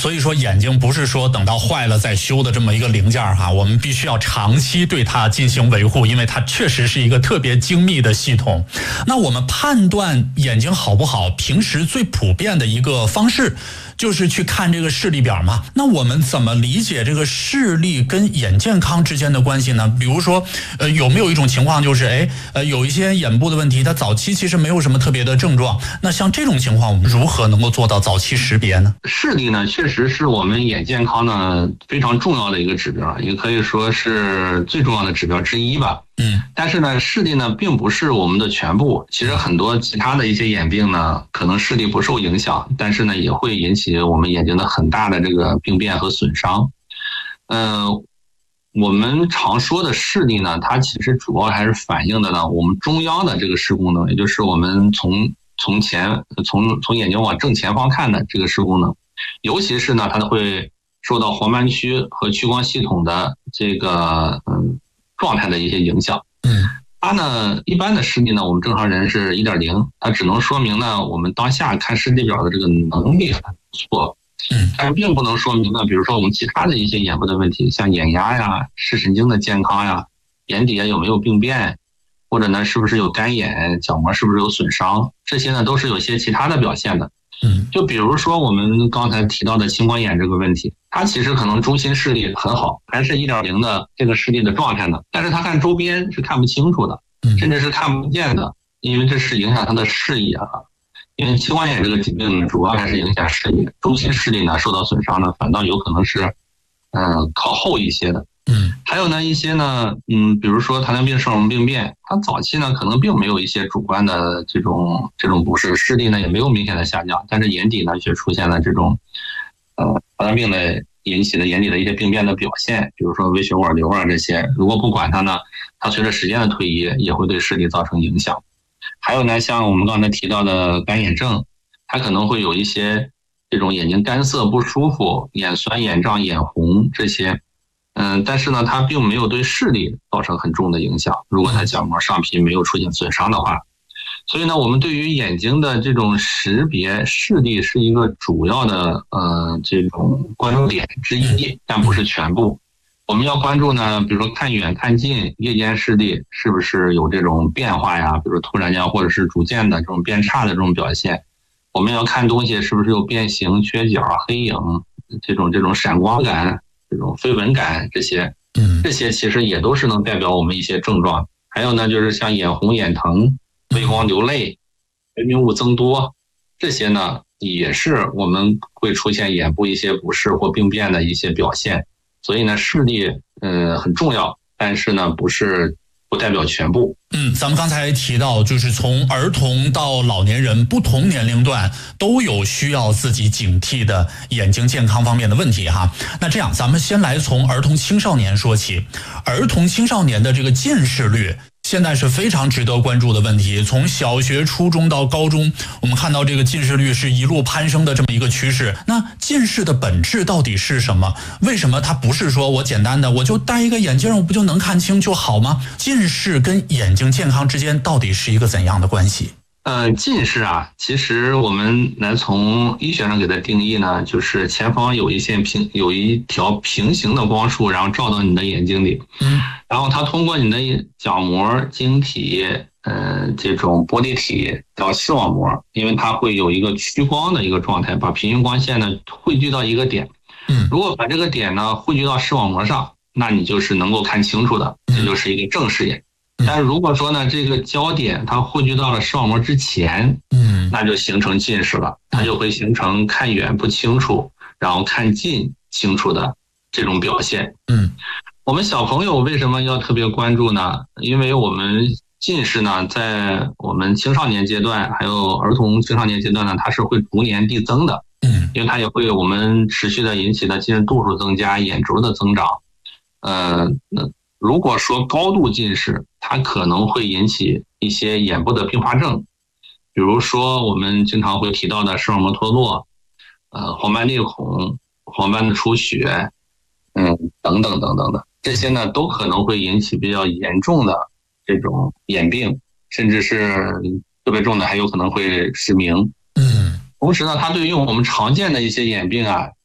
所以说眼睛不是说等到坏了再修的这么一个零件哈，我们必须要长期对它进行维护，因为它确实是一个特别精密的系统。那我们判断眼睛好不好，平时最普遍的一个方式就是去看这个视力表嘛。那我们怎么理解这个视力跟眼健康之间的关系呢？比如说有没有一种情况就是有一些眼部的问题，它早期其实没有什么特别的症状，那像这种情况我们如何能够做到早期识别呢？ 视力呢确实是我们眼健康呢非常重要的一个指标，也可以说是最重要的指标之一吧。但是呢，视力呢并不是我们的全部。其实很多其他的一些眼病呢，可能视力不受影响，但是呢也会引起我们眼睛的很大的这个病变和损伤。我们常说的视力呢，它其实主要还是反映的呢我们中央的这个视功能，也就是我们从眼睛往正前方看的这个视功能，尤其是呢它会受到黄斑区和屈光系统的这个状态的一些影响。它呢一般的视力呢，我们正常人是 1.0， 它只能说明呢我们当下看视力表的这个能力还不错。但并不能说明呢，比如说我们其他的一些眼部的问题，像眼压呀、视神经的健康呀、眼底下有没有病变，或者呢是不是有干眼、角膜是不是有损伤，这些呢都是有些其他的表现的。就比如说我们刚才提到的青光眼这个问题，它其实可能中心视力很好，还是 1.0 的这个视力的状态呢，但是它看周边是看不清楚的，甚至是看不见的，因为这是影响它的视野啊。因为青光眼这个疾病呢，主要还是影响视野，中心视力呢受到损伤呢，反倒有可能是靠后一些的。还有呢一些呢，比如说糖尿病视网膜病变，它早期呢可能并没有一些主观的这种不适，视力呢也没有明显的下降，但是眼底呢却出现了这种糖尿病的引起的眼底的一些病变的表现，比如说微血管瘤啊这些，如果不管它呢，它随着时间的推移也会对视力造成影响。还有呢，像我们刚才提到的干眼症，它可能会有一些这种眼睛干涩不舒服、眼酸、眼胀、眼红这些，但是呢，它并没有对视力造成很重的影响。如果它角膜上皮没有出现损伤的话，所以呢，我们对于眼睛的这种识别，视力是一个主要的这种关注点之一，但不是全部。我们要关注呢，比如说看远看近，夜间视力是不是有这种变化呀，比如说突然间或者是逐渐的这种变差的这种表现。我们要看东西是不是有变形、缺角、黑影，这种闪光感、这种飞蚊感，这些其实也都是能代表我们一些症状。还有呢，就是像眼红、眼疼、微光流泪、分泌物增多，这些呢也是我们会出现眼部一些不适或病变的一些表现。所以呢，视力很重要，但是呢不代表全部。 咱们刚才提到，就是从儿童到老年人，不同年龄段都有需要自己警惕的眼睛健康方面的问题哈。那这样，咱们先来从儿童青少年说起。儿童青少年的这个近视率现在是非常值得关注的问题，从小学、初中到高中，我们看到这个近视率是一路攀升的这么一个趋势。那近视的本质到底是什么？为什么它不是说我简单的我就戴一个眼镜我不就能看清就好吗？近视跟眼睛健康之间到底是一个怎样的关系？ 近视啊，其实我们来从医学上给它定义呢，就是前方有一条平行的光束，然后照到你的眼睛里，然后它通过你的角膜、晶体、这种玻璃体到视网膜，因为它会有一个屈光的一个状态，把平行光线呢汇聚到一个点。如果把这个点呢汇聚到视网膜上，那你就是能够看清楚的，这就是一个正视眼。但是如果说呢，这个焦点它汇聚到了视网膜之前，那就形成近视了，它就会形成看远不清楚，然后看近清楚的这种表现。我们小朋友为什么要特别关注呢？因为我们近视呢，在我们青少年阶段还有儿童青少年阶段呢，它是会逐年递增的，因为它也会我们持续的引起的近视度数增加、眼轴的增长。如果说高度近视，它可能会引起一些眼部的并发症，比如说我们经常会提到的视网膜脱落、黄斑裂孔、黄斑的出血，等等等等的，这些呢都可能会引起比较严重的这种眼病，甚至是特别重的还有可能会失明。同时呢，它对于我们常见的一些眼病啊，